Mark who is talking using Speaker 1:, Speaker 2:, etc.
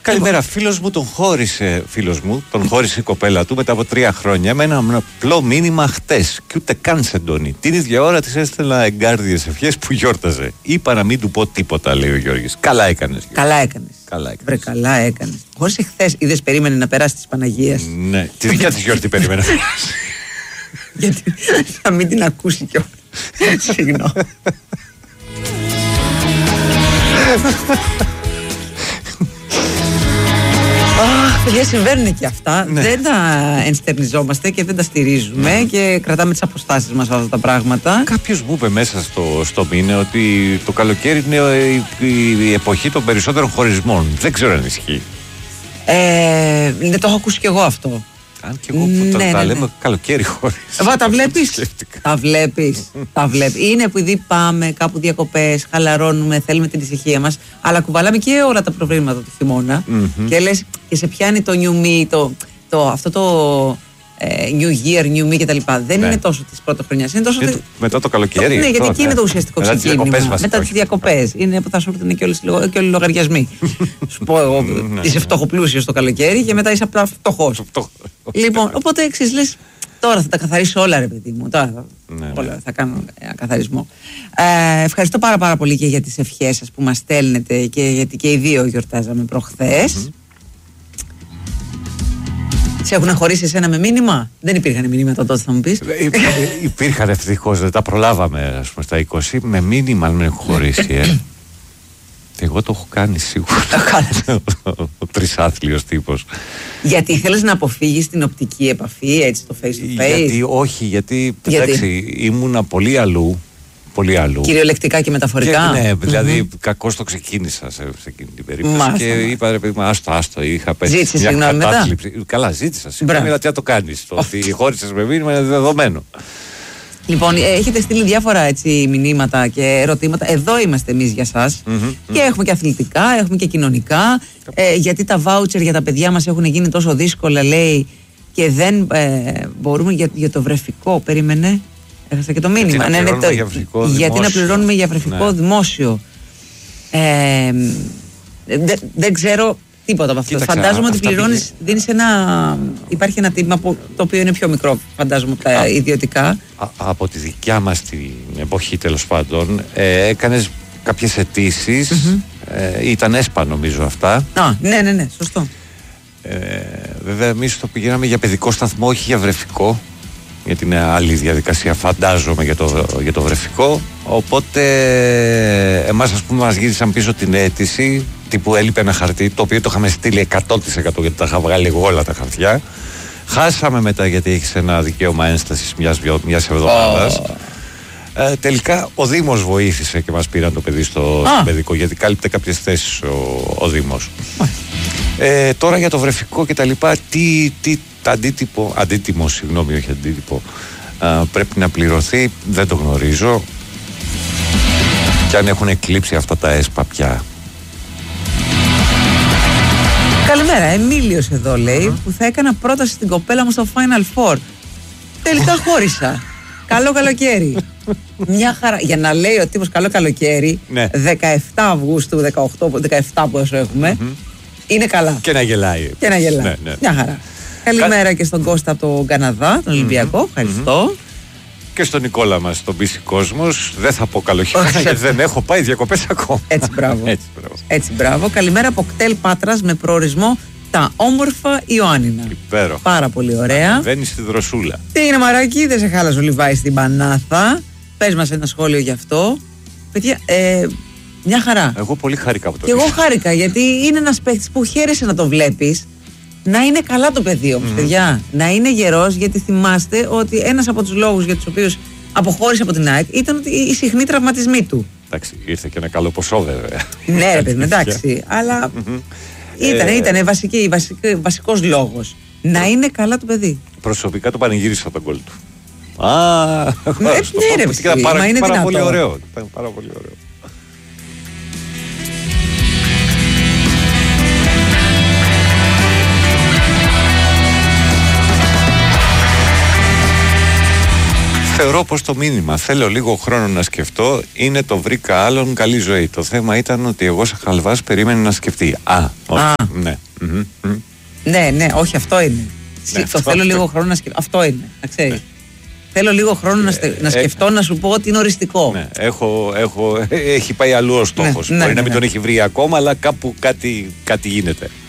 Speaker 1: Καλημέρα, φίλος μου τον χώρισε η κοπέλα του μετά από 3 χρόνια με ένα απλό μήνυμα χτες. Και ούτε καν σεντόνι. Την ίδια ώρα της έστελνα εγκάρδιες ευχές που γιόρταζε. Είπα να μην του πω τίποτα, λέει ο Γιώργης. Καλά έκανες. Βρε, καλά έκανες.
Speaker 2: Χωρίς χθες, είδες, περίμενε να περάσει της Παναγίας.
Speaker 1: Ναι, τη δικιά της γιορτή περίμενε.
Speaker 2: Γιατί θα μην την ακούσει κιόλας. Συγγνώμη. Παιδιά, συμβαίνουν και αυτά. Ναι. Δεν τα ενστερνιζόμαστε και δεν τα στηρίζουμε και κρατάμε τις αποστάσεις μας αυτά τα πράγματα.
Speaker 1: Κάποιος μου είπε μέσα στο μήνα ότι το καλοκαίρι είναι η εποχή των περισσότερων χωρισμών. Δεν ξέρω αν ισχύει.
Speaker 2: Ναι, το έχω ακούσει κι εγώ αυτό.
Speaker 1: Αν και εγώ που τα λέμε καλοκαίρι χωρίς.
Speaker 2: Τα βλέπεις. Είναι επειδή πάμε κάπου διακοπές, χαλαρώνουμε, θέλουμε την ησυχία μας, αλλά κουβαλάμε και όλα τα προβλήματα του χειμώνα. Και λες, και σε πιάνει το new me, αυτό το new year, new me κτλ. Δεν είναι τόσο της πρωτοχρονιάς. Είναι τόσο
Speaker 1: μετά το καλοκαίρι.
Speaker 2: Ναι, γιατί εκεί είναι το ουσιαστικό ξεκίνημα. Μετά τις διακοπές. Είναι που θα σου έρθουν και όλοι οι λογαριασμοί. Σου πω εγώ, είσαι φτωχοπλούσιος το καλοκαίρι και μετά είσαι απλά φτωχός. Λοιπόν, οπότε εξής λες, τώρα θα τα καθαρίσω όλα, ρε παιδί μου. Τώρα θα κάνω καθαρισμό. Ευχαριστώ πάρα πολύ και για τις ευχές σας που μας στέλνετε και γιατί και οι δύο γιορτάζαμε προχθές. Σε έχουν χωρίσει εσένα με μήνυμα? Δεν υπήρχαν μηνύματα τότε, θα μου πεις.
Speaker 1: Υπήρχαν, ευτυχώς, δεν τα προλάβαμε, ας πούμε, στα 20. Με μήνυμα με έχουν χωρίσει. Εγώ το έχω κάνει σίγουρα. Ο τρισάθλιος τύπος.
Speaker 2: Γιατί ήθελες να αποφύγεις την οπτική επαφή, έτσι, το face to face?
Speaker 1: Γιατί εντάξει, ήμουνα πολύ αλλού.
Speaker 2: Κυριολεκτικά και μεταφορικά.
Speaker 1: Ναι, δηλαδή κακώς το ξεκίνησα σε εκείνη την περίπτωση. Και είπα, ρε παιδί μου, άστο, είχα πέσει.
Speaker 2: Ζήτησες συγγνώμη μετά?
Speaker 1: Καλά, ζήτησα συγγνώμη, αλλά τι να το κάνεις. Το ότι χώρισες με μήνυμα είναι δεδομένο.
Speaker 2: Λοιπόν, έχετε στείλει διάφορα έτσι μηνύματα και ερωτήματα. Εδώ είμαστε εμείς για σας. Και έχουμε και αθλητικά, έχουμε και κοινωνικά. Γιατί τα βάουτσερ για τα παιδιά μας έχουν γίνει τόσο δύσκολα, λέει, και δεν μπορούμε για το βρεφικό. Περίμενε. Έχασα και το μήνυμα. Γιατί να πληρώνουμε για βρεφικό δημόσιο. Δεν ξέρω τίποτα από αυτό.
Speaker 1: Κοίταξε,
Speaker 2: φαντάζομαι ότι πληρώνεις, δίνεις υπάρχει ένα τίμημα το οποίο είναι πιο μικρό, φαντάζομαι, από τα ιδιωτικά.
Speaker 1: Από τη δικιά μας την εποχή, τέλος πάντων, έκανες κάποιες αιτήσεις. Ήταν ΕΣΠΑ, νομίζω, αυτά.
Speaker 2: Ναι, σωστό.
Speaker 1: Βέβαια, εμείς το πηγαίναμε για παιδικό σταθμό, όχι για βρεφικό. Γιατί είναι άλλη διαδικασία, φαντάζομαι, για το βρεφικό. Οπότε εμάς, ας πούμε, μας γύρισαν πίσω την αίτηση, τύπου έλειπε ένα χαρτί, το οποίο το είχαμε στείλει 100% γιατί τα είχα βγάλει εγώ όλα τα χαρτιά. Χάσαμε μετά γιατί έχεις ένα δικαίωμα ένστασης μιας εβδομάδας. Τελικά ο Δήμος βοήθησε και μας πήραν το παιδί στο παιδικό, γιατί κάλυπτε κάποιες θέσεις ο Δήμος. Τώρα για το βρεφικό και τα λοιπά, αντίτιμο, πρέπει να πληρωθεί, δεν το γνωρίζω. Και αν έχουν εκλείψει αυτά τα ΕΣΠΑ πια.
Speaker 2: Καλημέρα, Εμίλιος εδώ λέει, που θα έκανα πρόταση στην κοπέλα μου στο Final Four. Τελικά χώρισα. Καλό καλοκαίρι. Μια χαρά. Για να λέει ο τύπος καλό καλοκαίρι, 17 Αυγούστου, 17 πόσο έχουμε, είναι καλά.
Speaker 1: Και να γελάει.
Speaker 2: Ναι. Μια χαρά. Καλημέρα και στον Κώστα από τον Καναδά, τον Ολυμπιακό. Ευχαριστώ.
Speaker 1: Και στον Νικόλα μας, τον Πίση Κόσμος. Δεν θα πω καλοχειμώνα γιατί δεν έχω πάει διακοπές ακόμα.
Speaker 2: Έτσι, μπράβο. Καλημέρα από κτέλ Πάτρας με προορισμό τα όμορφα Ιωάννινα.
Speaker 1: Υπέροχα.
Speaker 2: Πάρα πολύ ωραία.
Speaker 1: Βαίνει στη δροσούλα.
Speaker 2: Τι είναι, μαράκι, δεν σε χάλασε ο Λιβάης στην Πανάθα. Πες μας ένα σχόλιο γι' αυτό. Παιδιά, μια χαρά.
Speaker 1: Εγώ πολύ χάρηκα από το
Speaker 2: Και εγώ χάρηκα γιατί είναι ένας παίκτης που χαίρεσαι να το βλέπεις. Να είναι καλά το παιδί όμως, παιδιά. Να είναι γερός, γιατί θυμάστε ότι ένας από τους λόγους για τους οποίους αποχώρησε από την ΑΕΚ ήταν ότι οι συχνοί τραυματισμοί του.
Speaker 1: Εντάξει, ήρθε και ένα καλό ποσό, βέβαια.
Speaker 2: Ναι, ρε παιδί, εντάξει. Αλλά ήταν βασικός λόγος. Να είναι καλά το παιδί.
Speaker 1: Προσωπικά το πανηγύρισα τον γκολ του.
Speaker 2: Ναι, ρε παιδί, μα είναι
Speaker 1: πάρα
Speaker 2: δυνατό.
Speaker 1: Πολύ ωραίο. Ήταν πάρα πολύ ωραίο. Θεωρώ πως το μήνυμα θέλω λίγο χρόνο να σκεφτώ είναι το βρήκα άλλον καλή ζωή. Το θέμα ήταν ότι εγώ σαν χαλβάς περίμενε να σκεφτεί. Ναι.
Speaker 2: Ναι, όχι, αυτό είναι. Το θέλω λίγο χρόνο να σκεφτώ. Αυτό είναι, να ξέρεις. Θέλω λίγο χρόνο να σκεφτώ, να σου πω ότι είναι οριστικό.
Speaker 1: Ναι, έχει πάει αλλού ο στόχος. Μπορεί να μην τον έχει βρει ακόμα, αλλά κάπου κάτι γίνεται.